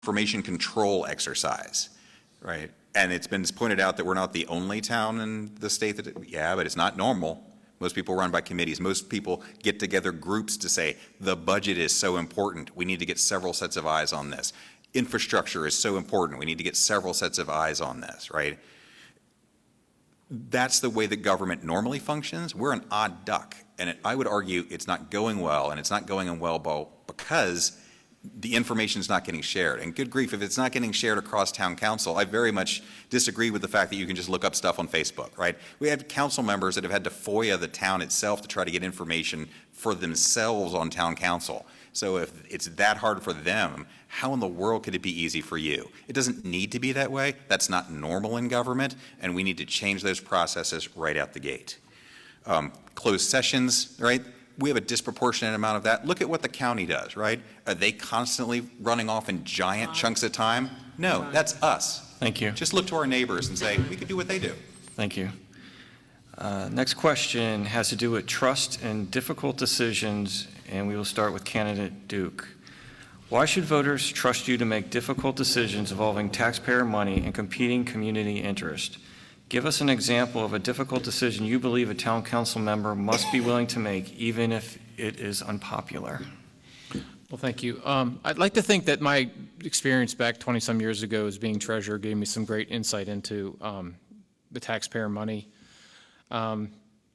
information control exercise, right? And it's been pointed out that we're not the only town in the state that, yeah, but it's not normal. Most people run by committees. Most people get together groups to say, the budget is so important. We need to get several sets of eyes on this. Infrastructure is so important. We need to get several sets of eyes on this, right? That's the way that government normally functions. We're an odd duck. And I would argue it's not going well, and it's not going well because the information is not getting shared. And good grief, if it's not getting shared across town council, I very much disagree with the fact that you can just look up stuff on Facebook, right? We had council members that have had to FOIA the town itself to try to get information for themselves on town council. So if it's that hard for them, how in the world could it be easy for you? It doesn't need to be that way. That's not normal in government, and we need to change those processes right out the gate. Closed sessions, right? We have a disproportionate amount of that. Look at what the county does, right? Are they constantly running off in giant chunks of time? No, that's us. Thank you. Just look to our neighbors and say, we could do what they do. Thank you. Next question has to do with trust and difficult decisions, and we will start with candidate Duke. Why should voters trust you to make difficult decisions involving taxpayer money and competing community interest? Give us an example of a difficult decision you believe a town council member must be willing to make, even if it is unpopular. Well, thank you. I'd like to think that my experience back 20-some years ago as being treasurer gave me some great insight into the taxpayer money. I'm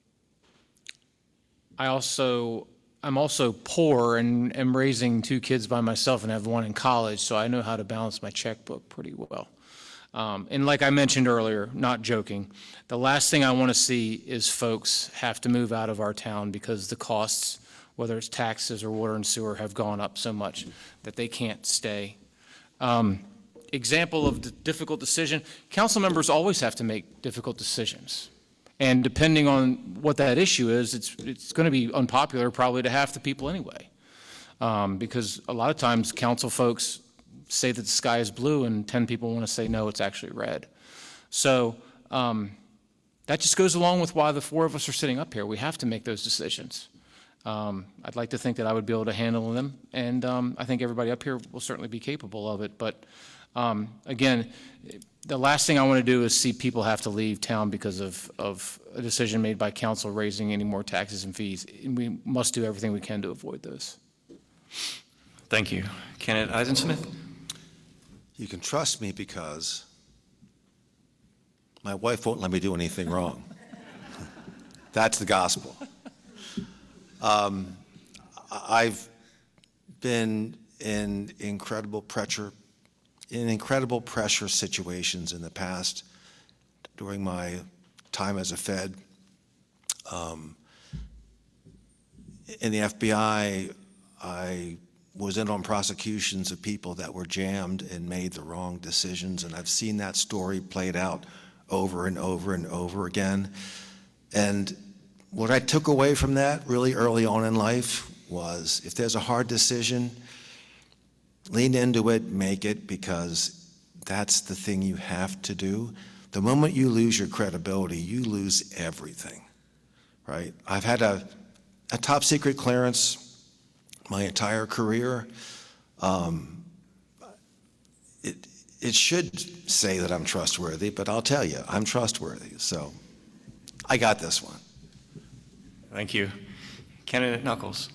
also poor and am raising 2 kids by myself and have 1 in college, so I know how to balance my checkbook pretty well. And like I mentioned earlier, not joking, the last thing I want to see is folks have to move out of our town because the costs, whether it's taxes or water and sewer, have gone up so much that they can't stay. Example of the difficult decision, council members always have to make difficult decisions. And depending on what that issue is, it's going to be unpopular probably to half the people anyway. Because a lot of times council folks say that the sky is blue and 10 people want to say no, it's actually red. So that just goes along with why the 4 of us are sitting up here. We have to make those decisions. I'd like to think that I would be able to handle them, and I think everybody up here will certainly be capable of it. But again, the last thing I want to do is see people have to leave town because of a decision made by council raising any more taxes and fees. And we must do everything we can to avoid those. Thank you. Candidate Eisensmith? You can trust me because my wife won't let me do anything wrong. That's the gospel. I've been in incredible pressure situations in the past during my time as a Fed. In the FBI, I was in on prosecutions of people that were jammed and made the wrong decisions, and I've seen that story played out over and over and over again. And what I took away from that really early on in life was, if there's a hard decision, lean into it, make it, because that's the thing you have to do. The moment you lose your credibility, you lose everything, right? I've had a top secret clearance my entire career. It should say that I'm trustworthy, but I'll tell you, I'm trustworthy. So I got this one. Thank you. Candidate Knuckles.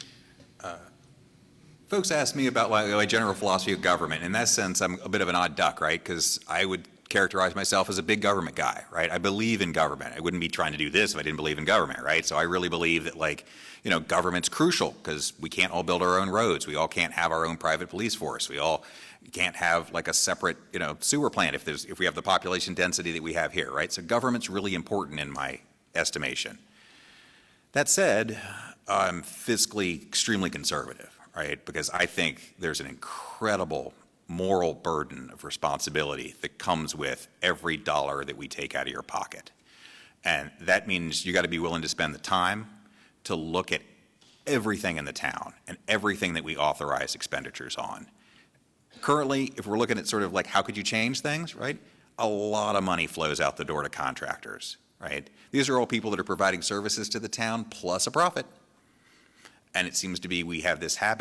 Folks ask me about my general philosophy of government. In that sense, I'm a bit of an odd duck, right? Because I would characterize myself as a big government guy, right? I believe in government. I wouldn't be trying to do this if I didn't believe in government, right? So I really believe that, government's crucial because we can't all build our own roads. We all can't have our own private police force. We all can't have a separate, sewer plant if we have the population density that we have here, right? So government's really important in my estimation. That said, I'm fiscally extremely conservative, right? Because I think there's an incredible moral burden of responsibility that comes with every dollar that we take out of your pocket. And that means you got to be willing to spend the time to look at everything in the town and everything that we authorize expenditures on. Currently, if we're looking at sort of how could you change things, right? A lot of money flows out the door to contractors, right? These are all people that are providing services to the town plus a profit. And it seems to be we have this habit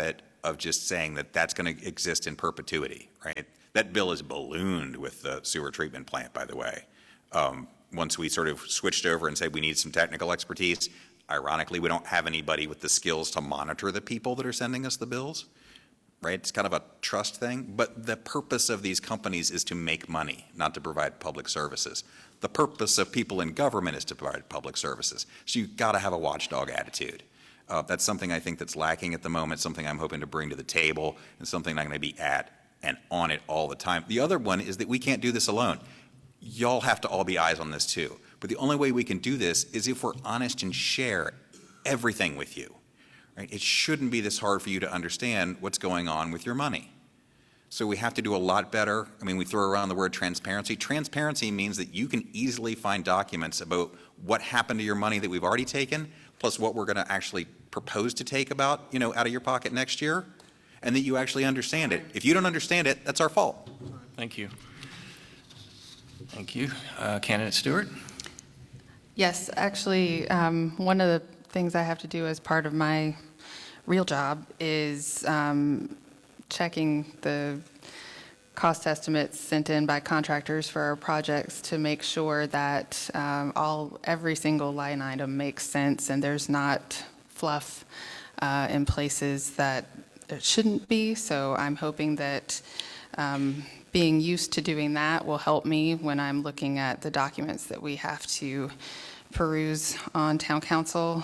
of just saying that that's going to exist in perpetuity, right? That bill is ballooned with the sewer treatment plant, by the way. Once we sort of switched over and said we need some technical expertise, ironically, we don't have anybody with the skills to monitor the people that are sending us the bills, right? It's kind of a trust thing. But the purpose of these companies is to make money, not to provide public services. The purpose of people in government is to provide public services. So you've got to have a watchdog attitude. That's something I think that's lacking at the moment, something I'm hoping to bring to the table, and something I'm going to be at and on it all the time. The other one is that we can't do this alone. Y'all have to all be eyes on this too. But the only way we can do this is if we're honest and share everything with you, right? It shouldn't be this hard for you to understand what's going on with your money. So we have to do a lot better. I mean, we throw around the word transparency. Transparency means that you can easily find documents about what happened to your money that we've already taken, plus what we're going to actually propose to take out of your pocket next year, and that you actually understand it. If you don't understand it, that's our fault. Thank you. Thank you. Candidate Stewart? Yes, actually, one of the things I have to do as part of my real job is checking the cost estimates sent in by contractors for our projects to make sure that every single line item makes sense and there's not fluff in places that it shouldn't be. So I'm hoping that being used to doing that will help me when I'm looking at the documents that we have to peruse on town council.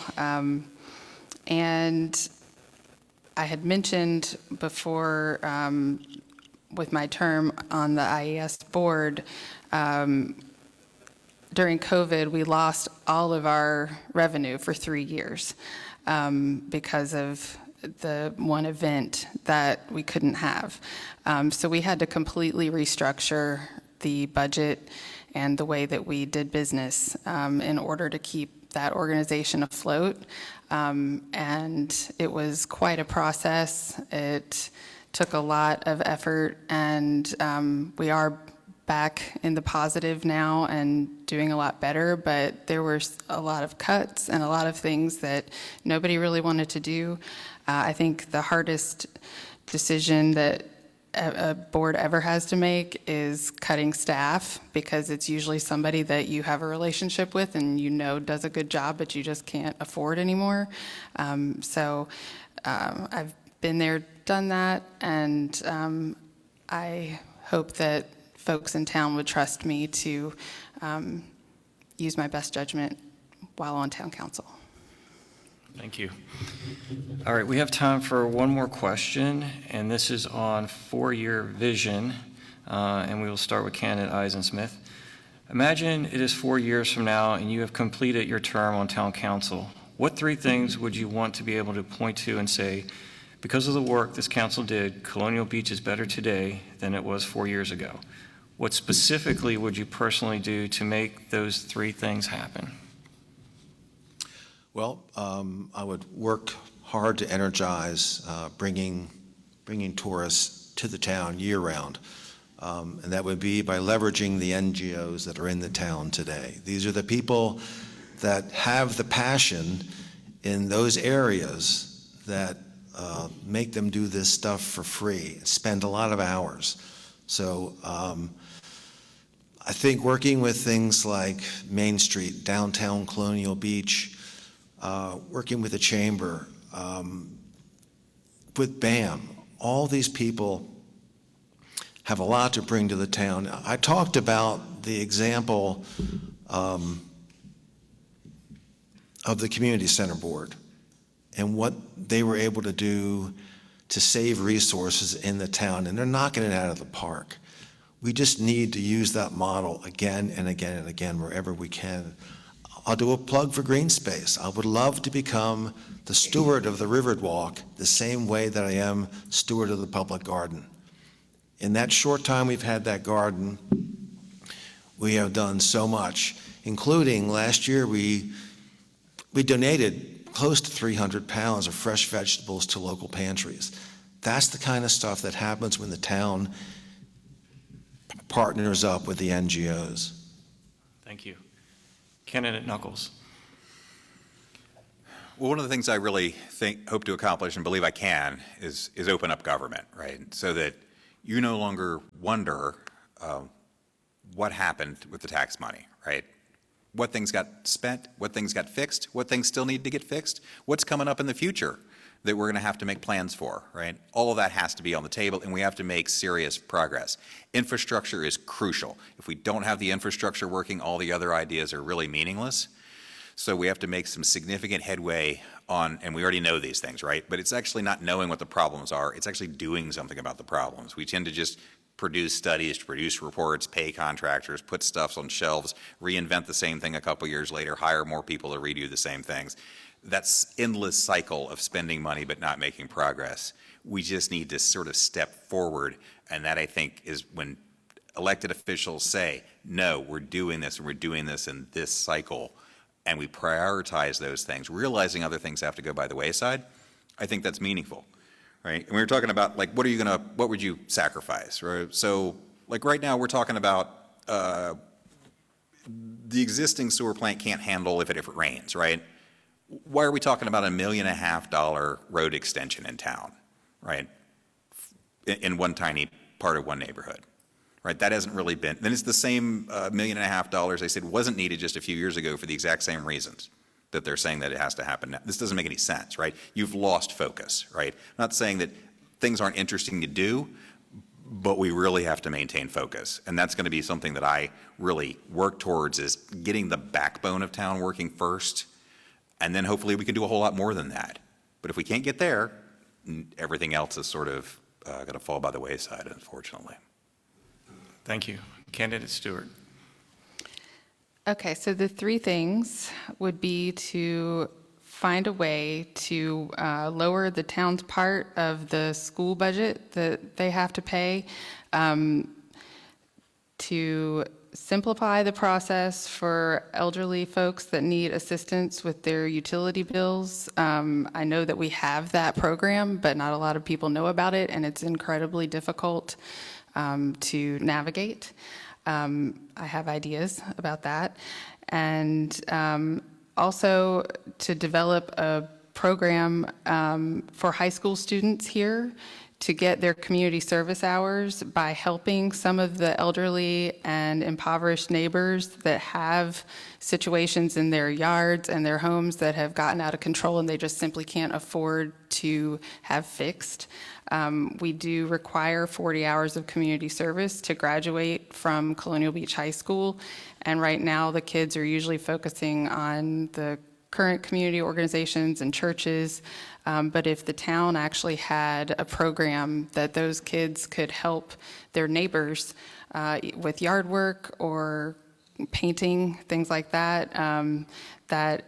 And I had mentioned before with my term on the IES board, during COVID, we lost all of our revenue for 3 years because of the one event that we couldn't have. So we had to completely restructure the budget and the way that we did business in order to keep that organization afloat. And it was quite a process. It took a lot of effort, and we are back in the positive now and doing a lot better, but there were a lot of cuts and a lot of things that nobody really wanted to do. I think the hardest decision that a board ever has to make is cutting staff, because it's usually somebody that you have a relationship with and does a good job, but you just can't afford anymore. So I've been there, done that, and I hope that folks in town would trust me to use my best judgment while on town council. Thank you. All right, we have time for one more question, and this is on four-year vision, and we will start with candidate Eisensmith. Imagine it is 4 years from now and you have completed your term on town council. What three things would you want to be able to point to and say, because of the work this council did, Colonial Beach is better today than it was 4 years ago? What specifically would you personally do to make those three things happen? Well, I would work hard to energize bringing tourists to the town year-round, and that would be by leveraging the NGOs that are in the town today. These are the people that have the passion in those areas that make them do this stuff for free, spend a lot of hours. So I think working with things like Main Street, downtown Colonial Beach, working with the chamber, with BAM, all these people have a lot to bring to the town. I talked about the example of the Community Center Board and what they were able to do to save resources in the town, and they're knocking it out of the park. We just need to use that model again and again and again wherever we can. I'll do a plug for Green Space. I would love to become the steward of the Riverwalk the same way that I am steward of the public garden. In that short time we've had that garden, we have done so much, including last year we donated close to 300 pounds of fresh vegetables to local pantries. That's the kind of stuff that happens when the town partners up with the NGOs. Thank you. Candidate Knuckles. Well, one of the things I really hope to accomplish and believe I can is open up government, right? So that you no longer wonder what happened with the tax money, right? What things got spent, what things got fixed, what things still need to get fixed, what's coming up in the future that we're going to have to make plans for, right? All of that has to be on the table, and we have to make serious progress. Infrastructure is crucial. If we don't have the infrastructure working, all the other ideas are really meaningless. So we have to make some significant headway on, and we already know these things, right? But it's actually not knowing what the problems are. It's actually doing something about the problems. We tend to just produce studies, produce reports, pay contractors, put stuff on shelves, reinvent the same thing a couple years later, hire more people to redo the same things. That's endless cycle of spending money but not making progress. We just need to sort of step forward, and that, I think, is when elected officials say, no, we're doing this, and we're doing this in this cycle, and we prioritize those things, realizing other things have to go by the wayside. I think that's meaningful, right? And we were talking about, like, what would you sacrifice, right? So, like, right now we're talking about the existing sewer plant can't handle if it rains, right? Why are we talking about $1.5 million road extension in town, right? In one tiny part of one neighborhood, right? That hasn't really been, then it's the same $1.5 million they said wasn't needed just a few years ago for the exact same reasons that they're saying that it has to happen now. This doesn't make any sense, right? You've lost focus, right? I'm not saying that things aren't interesting to do, but we really have to maintain focus. And that's going to be something that I really work towards, is getting the backbone of town working first. And then hopefully we can do a whole lot more than that. But if we can't get there, everything else is sort of going to fall by the wayside, unfortunately. Thank you. Candidate Stewart. Okay, so the three things would be to find a way to lower the town's part of the school budget that they have to pay, to simplify the process for elderly folks that need assistance with their utility bills. I know that we have that program, but not a lot of people know about it, and it's incredibly difficult to navigate. I have ideas about that. And also to develop a program for high school students here to get their community service hours by helping some of the elderly and impoverished neighbors that have situations in their yards and their homes that have gotten out of control and they just simply can't afford to have fixed. We do require 40 hours of community service to graduate from Colonial Beach High School, and right now the kids are usually focusing on the current community organizations and churches, but if the town actually had a program that those kids could help their neighbors with yard work or painting, things like that, that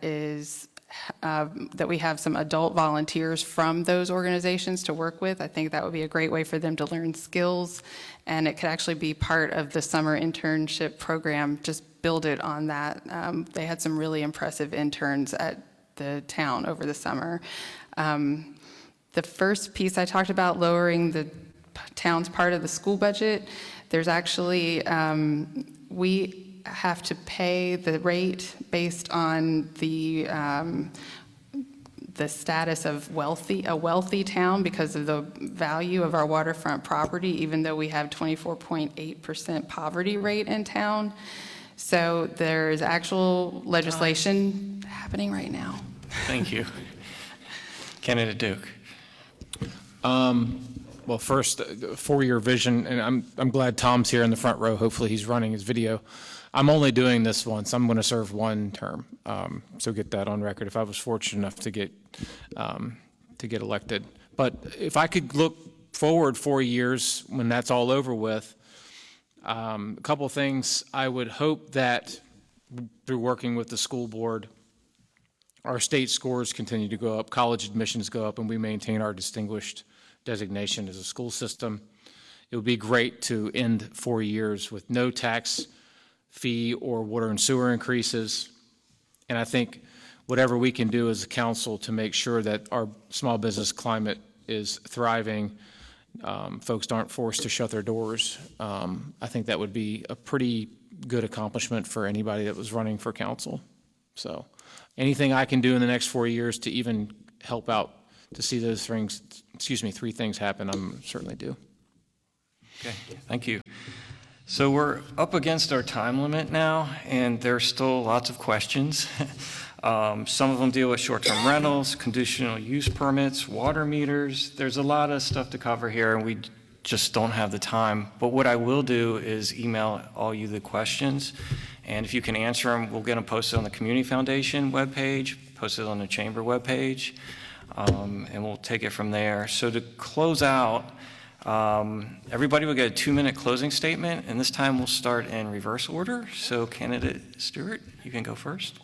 we have some adult volunteers from those organizations to work with. I think that would be a great way for them to learn skills, and it could actually be part of the summer internship program. Just build it on that. They had some really impressive interns at the town over the summer. The first piece I talked about, lowering the town's part of the school budget, there's actually, we have to pay the rate based on the status of a wealthy town because of the value of our waterfront property, even though we have 24.8% poverty rate in town. So there's actual legislation happening right now. Thank you. Candidate Duke. Well, first, 4-year vision, and I'm glad Tom's here in the front row. Hopefully he's running his video. I'm only doing this once. I'm going to serve one term, so get that on record if I was fortunate enough to get elected. But if I could look forward 4 years when that's all over with, a couple of things. I would hope that through working with the school board, our state scores continue to go up, college admissions go up, and we maintain our distinguished designation as a school system. It would be great to end 4 years with no tax, fee, or water and sewer increases. And I think whatever we can do as a council to make sure that our small business climate is thriving, folks aren't forced to shut their doors, I think that would be a pretty good accomplishment for anybody that was running for council. So anything I can do in the next 4 years to even help out to see those things, 3 things happen, I'm certainly do. Okay, thank you. So we're up against our time limit now, and there's still lots of questions. Some of them deal with short-term rentals, conditional use permits, water meters. There's a lot of stuff to cover here, and we just don't have the time. But what I will do is email all you the questions, and if you can answer them, we'll get them posted on the Community Foundation webpage, posted on the Chamber webpage, and we'll take it from there. So to close out, everybody will get a 2-minute closing statement, and this time we'll start in reverse order. So Candidate Stewart, you can go first.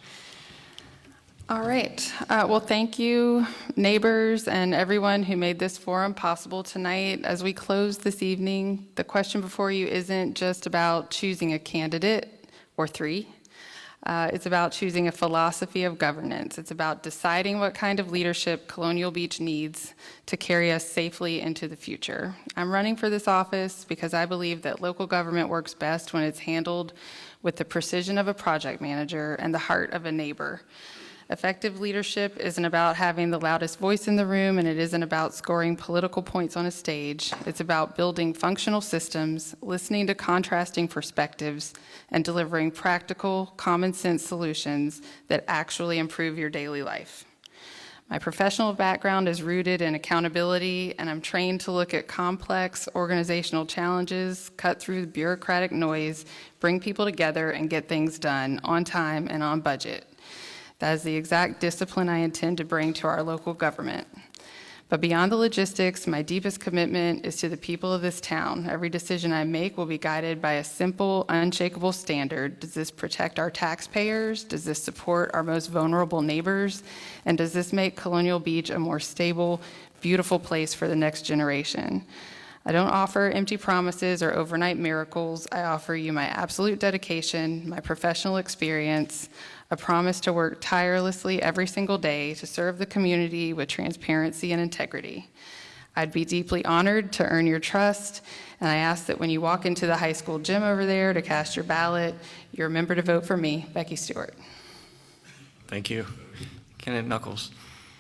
All right. Well, thank you, neighbors, and everyone who made this forum possible tonight. As we close this evening, the question before you isn't just about choosing a candidate or 3. It's about choosing a philosophy of governance. It's about deciding what kind of leadership Colonial Beach needs to carry us safely into the future. I'm running for this office because I believe that local government works best when it's handled with the precision of a project manager and the heart of a neighbor. Effective leadership isn't about having the loudest voice in the room, and it isn't about scoring political points on a stage. It's about building functional systems, listening to contrasting perspectives, and delivering practical, common-sense solutions that actually improve your daily life. My professional background is rooted in accountability, and I'm trained to look at complex organizational challenges, cut through the bureaucratic noise, bring people together, and get things done on time and on budget. That is the exact discipline I intend to bring to our local government. But beyond the logistics, my deepest commitment is to the people of this town. Every decision I make will be guided by a simple, unshakable standard. Does this protect our taxpayers? Does this support our most vulnerable neighbors? And does this make Colonial Beach a more stable, beautiful place for the next generation? I don't offer empty promises or overnight miracles. I offer you my absolute dedication, my professional experience, a promise to work tirelessly every single day to serve the community with transparency and integrity. I'd be deeply honored to earn your trust, and I ask that when you walk into the high school gym over there to cast your ballot, you remember to vote for me, Becky Stewart. Thank you. Candidate Knuckles.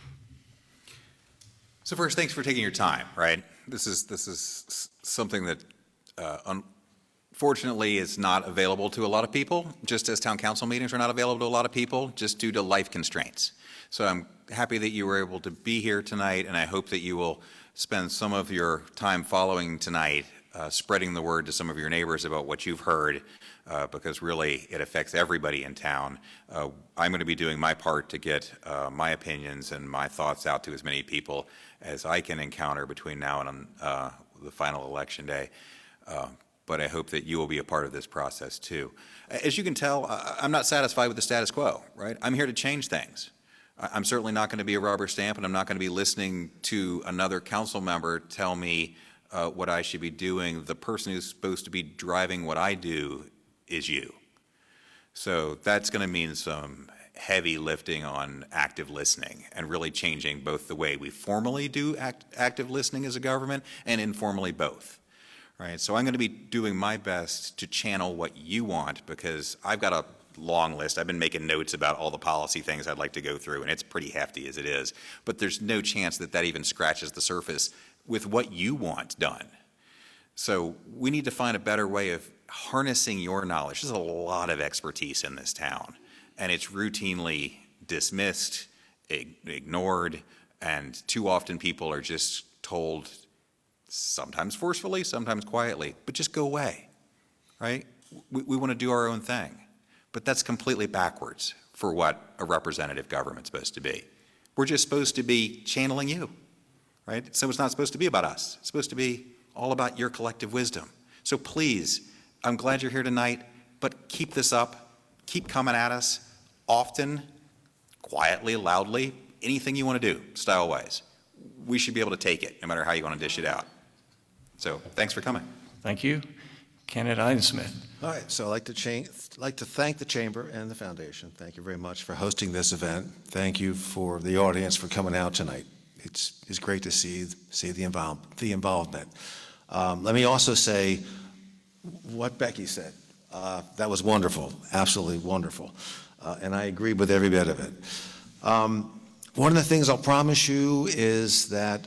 So first, thanks for taking your time, right? This is something that unfortunately is not available to a lot of people, just as town council meetings are not available to a lot of people, just due to life constraints. So I'm happy that you were able to be here tonight, and I hope that you will spend some of your time following tonight spreading the word to some of your neighbors about what you've heard, because really it affects everybody in town. I'm going to be doing my part to get my opinions and my thoughts out to as many people as I can encounter between now and the final election day. But I hope that you will be a part of this process too. As you can tell, I'm not satisfied with the status quo, right? I'm here to change things. I'm certainly not going to be a rubber stamp, and I'm not going to be listening to another council member tell me what I should be doing. The person who's supposed to be driving what I do is you. So that's going to mean some heavy lifting on active listening and really changing both the way we formally do active listening as a government and informally both. Right, so I'm going to be doing my best to channel what you want, because I've got a long list. I've been making notes about all the policy things I'd like to go through, and it's pretty hefty as it is. But there's no chance that that even scratches the surface with what you want done. So we need to find a better way of harnessing your knowledge. There's a lot of expertise in this town, and it's routinely dismissed, ignored, and too often people are just told, sometimes forcefully, sometimes quietly, but just go away, right? We want to do our own thing, but that's completely backwards for what a representative government's supposed to be. We're just supposed to be channeling you, right? So it's not supposed to be about us. It's supposed to be all about your collective wisdom. So please, I'm glad you're here tonight, but keep this up. Keep coming at us often, quietly, loudly, anything you want to do, style-wise. We should be able to take it, no matter how you want to dish it out. So thanks for coming. Thank you. Candidate Idensmith. All right, so I'd like to thank the Chamber and the Foundation. Thank you very much for hosting this event. Thank you for the audience for coming out tonight. It's great to see the involvement. Let me also say what Becky said. That was wonderful, absolutely wonderful. and I agree with every bit of it. One of the things I'll promise you is that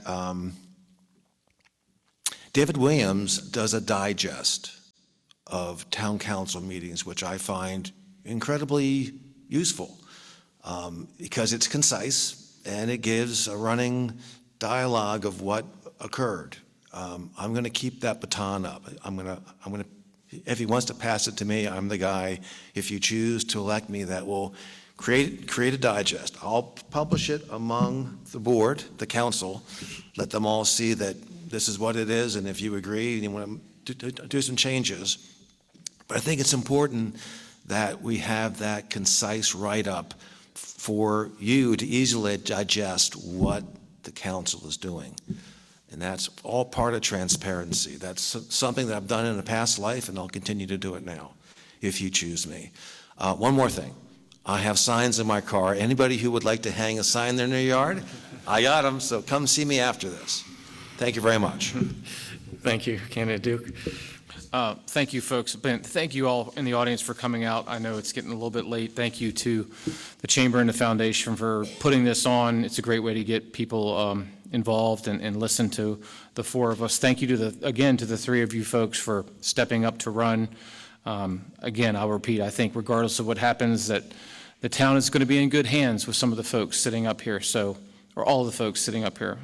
David Williams does a digest of town council meetings, which I find incredibly useful because it's concise and it gives a running dialogue of what occurred. I'm going to keep that baton up. I'm going to, if he wants to pass it to me, I'm the guy, if you choose to elect me, that will create a digest. I'll publish it among the board, the council, let them all see that this is what it is, and if you agree and you want to do some changes. But I think it's important that we have that concise write-up for you to easily digest what the council is doing. And that's all part of transparency. That's something that I've done in a past life, and I'll continue to do it now, if you choose me. One more thing. I have signs in my car. Anybody who would like to hang a sign in their yard, I got them, so come see me after this. Thank you very much. Thank you, Candidate Duke. Thank you, folks. Thank you all in the audience for coming out. I know it's getting a little bit late. Thank you to the Chamber and the Foundation for putting this on. It's a great way to get people involved and listen to the four of us. Thank you to the three of you folks for stepping up to run. Again, I'll repeat, I think regardless of what happens, that the town is going to be in good hands with some of the folks sitting up here, or all of the folks sitting up here.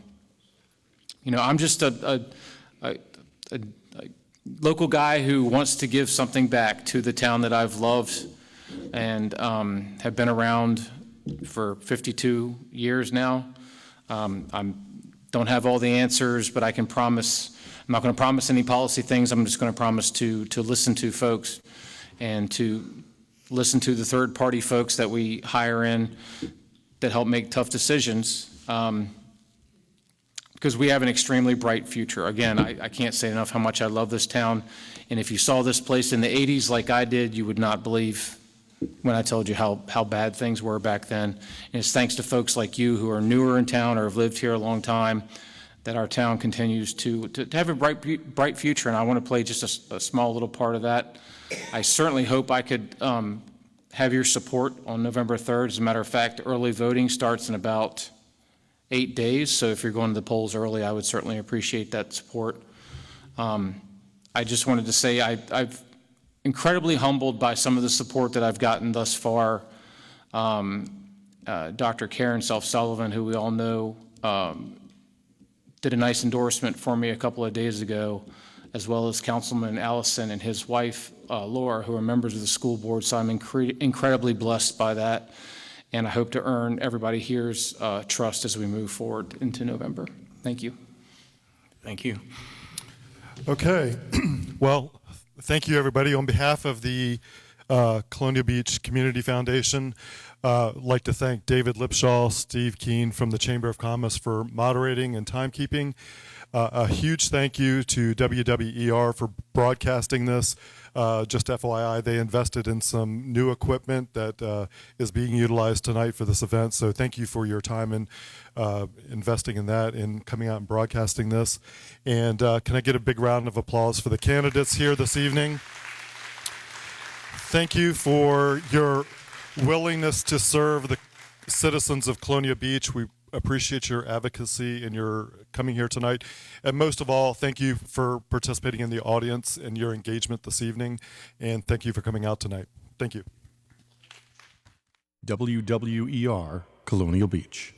I'm just a local guy who wants to give something back to the town that I've loved and have been around for 52 years now. I don't have all the answers, but I can promise, I'm not going to promise any policy things. I'm just going to promise to listen to folks and to listen to the third-party folks that we hire in that help make tough decisions. Because we have an extremely bright future. Again, I can't say enough how much I love this town. And if you saw this place in the 80s like I did, you would not believe when I told you how bad things were back then. And it's thanks to folks like you who are newer in town or have lived here a long time that our town continues to have a bright future. And I want to play just a small little part of that. I certainly hope I could have your support on November 3rd. As a matter of fact, early voting starts in about 8 days, so if you're going to the polls early, I would certainly appreciate that support. I just wanted to say I've incredibly humbled by some of the support that I've gotten thus far. Dr. Karen Self-Sullivan, who we all know, did a nice endorsement for me a couple of days ago, as well as Councilman Allison and his wife, Laura, who are members of the school board, so I'm incredibly blessed by that. And I hope to earn everybody here's trust as we move forward into November. Thank you. Thank you. Okay. Well, thank you, everybody. On behalf of the Colonial Beach Community Foundation, I'd like to thank David Lipshaw, Steve Keene from the Chamber of Commerce for moderating and timekeeping. A huge thank you to WWER for broadcasting this. Just FYI, they invested in some new equipment that is being utilized tonight for this event. So thank you for your time and investing in that and coming out and broadcasting this. And can I get a big round of applause for the candidates here this evening? Thank you for your willingness to serve the citizens of Colonial Beach. We appreciate your advocacy and your coming here tonight. And most of all, thank you for participating in the audience and your engagement this evening. And thank you for coming out tonight. Thank you. WWER Colonial Beach.